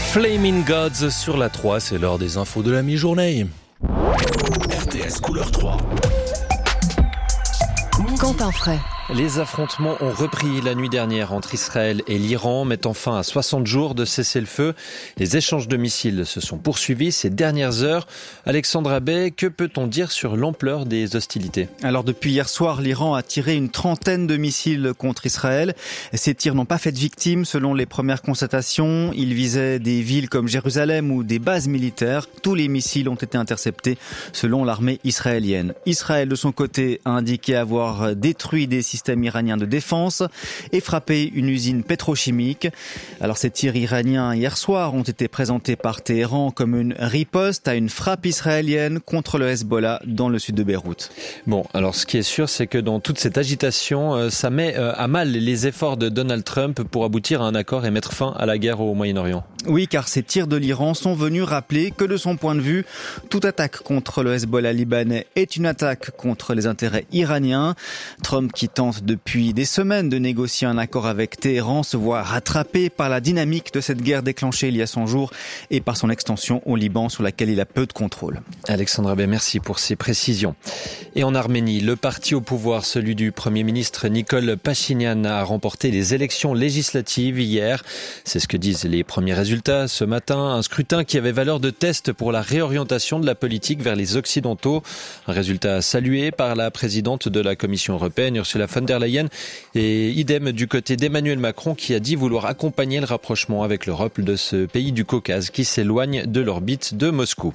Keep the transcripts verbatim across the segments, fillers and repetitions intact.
Flaming Gods sur la trois, c'est l'heure des infos de la mi-journée. R T S couleur trois. Quentin Fray. Les affrontements ont repris la nuit dernière entre Israël et l'Iran, mettant fin à soixante jours de cessez-le-feu. Les échanges de missiles se sont poursuivis ces dernières heures. Alexandre Abbé, que peut-on dire sur l'ampleur des hostilités ? Alors depuis hier soir, l'Iran a tiré une trentaine de missiles contre Israël. Ces tirs n'ont pas fait de victimes selon les premières constatations. Ils visaient des villes comme Jérusalem ou des bases militaires. Tous les missiles ont été interceptés selon l'armée israélienne. Israël, de son côté, a indiqué avoir détruit des systèmes système iranien de défense et frappé une usine pétrochimique. Alors ces tirs iraniens hier soir ont été présentés par Téhéran comme une riposte à une frappe israélienne contre le Hezbollah dans le sud de Beyrouth. Bon, alors ce qui est sûr, c'est que dans toute cette agitation, ça met à mal les efforts de Donald Trump pour aboutir à un accord et mettre fin à la guerre au Moyen-Orient. Oui, car ces tirs de l'Iran sont venus rappeler que de son point de vue, toute attaque contre le Hezbollah libanais est une attaque contre les intérêts iraniens. Trump, qui tente depuis des semaines de négocier un accord avec Téhéran, se voit rattrapé par la dynamique de cette guerre déclenchée il y a cent jours et par son extension au Liban sur laquelle il a peu de contrôle. Alexandre Abbé, merci pour ces précisions. Et en Arménie, le parti au pouvoir, celui du Premier ministre Nikol Pachinian, a remporté les élections législatives hier. C'est ce que disent les premiers résultats ce matin. Un scrutin qui avait valeur de test pour la réorientation de la politique vers les Occidentaux. Un résultat salué par la présidente de la Commission européenne, Ursula von der Leyen, et idem du côté d'Emmanuel Macron, qui a dit vouloir accompagner le rapprochement avec l'Europe de ce pays du Caucase qui s'éloigne de l'orbite de Moscou.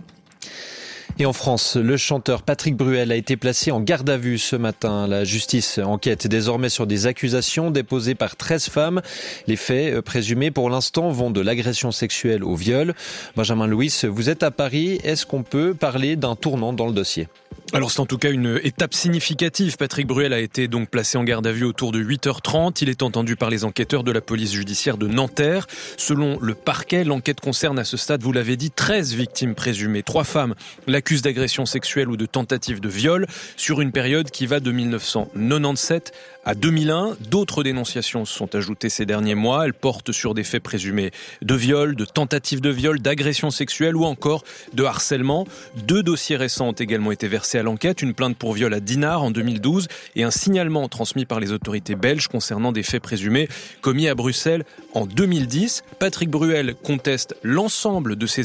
Et en France, le chanteur Patrick Bruel a été placé en garde à vue ce matin. La justice enquête désormais sur des accusations déposées par treize femmes. Les faits présumés pour l'instant vont de l'agression sexuelle au viol. Benjamin Louis, vous êtes à Paris. Est-ce qu'on peut parler d'un tournant dans le dossier ? Alors c'est en tout cas une étape significative. Patrick Bruel a été donc placé en garde à vue autour de huit heures trente. Il est entendu par les enquêteurs de la police judiciaire de Nanterre. Selon le parquet, l'enquête concerne à ce stade, vous l'avez dit, treize victimes présumées. Trois femmes l'accusent d'agression sexuelle ou de tentative de viol sur une période qui va de mille neuf cent quatre-vingt-dix-sept à deux mille un. D'autres dénonciations se sont ajoutées ces derniers mois. Elles portent sur des faits présumés de viol, de tentative de viol, d'agression sexuelle ou encore de harcèlement. Deux dossiers récents ont également été versés à l'enquête. Une plainte pour viol à Dinard en deux mille douze et un signalement transmis par les autorités belges concernant des faits présumés commis à Bruxelles en deux mille dix. Patrick Bruel conteste l'ensemble de ces